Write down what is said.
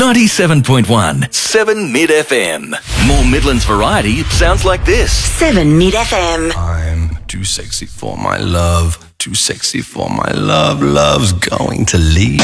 97.1 7 Mid FM. More Midlands variety sounds like this. 7 Mid FM. I'm too sexy for my love. Too sexy for my love. Love's going to leave.